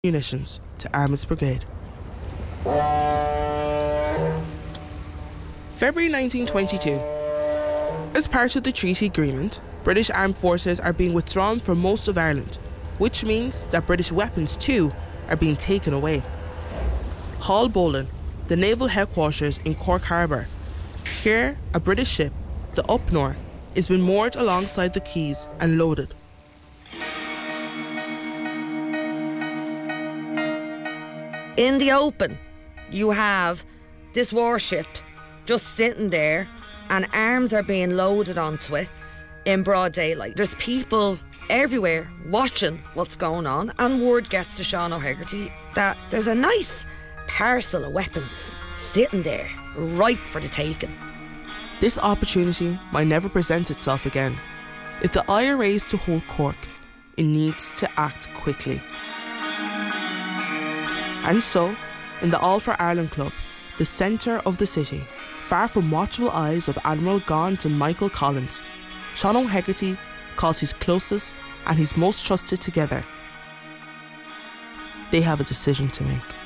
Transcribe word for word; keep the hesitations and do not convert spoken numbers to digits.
munitions to Armagh Brigade. February nineteen twenty-two. As part of the treaty agreement, British armed forces are being withdrawn from most of Ireland, which means that British weapons too are being taken away. Haulbowline, the naval headquarters in Cork Harbour. Here, a British ship, the Up-North, is being moored alongside the quays and loaded. In the open, you have this warship just sitting there and arms are being loaded onto it in broad daylight. There's people everywhere watching what's going on, and word gets to Sean O'Hegarty that there's a nice parcel of weapons sitting there, ripe for the taking. This opportunity might never present itself again. If the I R A is to hold Cork, it needs to act quickly. And so, in the All for Ireland Club, the centre of the city, far from watchful eyes of Admiral Gaunt and Michael Collins, Sean O'Hegarty calls his closest and his most trusted together. They have a decision to make.